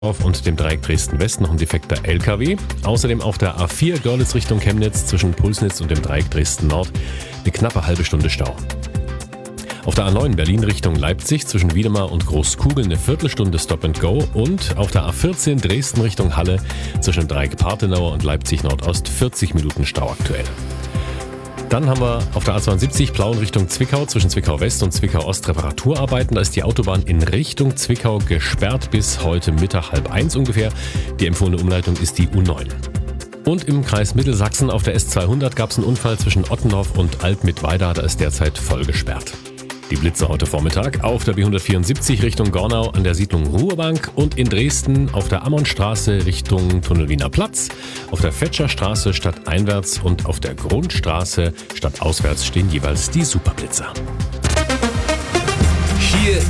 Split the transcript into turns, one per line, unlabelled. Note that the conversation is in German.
und dem Dreieck Dresden-West noch ein defekter LKW. Außerdem auf der A4 Görlitz Richtung Chemnitz zwischen Pulsnitz und dem Dreieck Dresden-Nord eine knappe halbe Stunde Stau. Auf der A9 Berlin Richtung Leipzig zwischen Wiedemar und Großkugel eine Viertelstunde Stop and Go und auf der A14 Dresden Richtung Halle zwischen dem Dreieck Partenauer und Leipzig Nordost 40 Minuten Stau aktuell. Dann haben wir auf der A72 Plauen Richtung Zwickau zwischen Zwickau West und Zwickau Ost Reparaturarbeiten. Da ist die Autobahn in Richtung Zwickau gesperrt bis heute Mittag 12:30 ungefähr. Die empfohlene Umleitung ist die U9. Und im Kreis Mittelsachsen auf der S200 gab es einen Unfall zwischen Ottenhoff und Alt-Mittweida. Da ist derzeit voll gesperrt. Die Blitze heute Vormittag auf der B174 Richtung Gornau an der Siedlung Ruhrbank und in Dresden auf der Ammonstraße Richtung Tunnel Wiener Platz, auf der Fetscherstraße stadteinwärts und auf der Grundstraße stadtauswärts stehen jeweils die Superblitzer.
Hier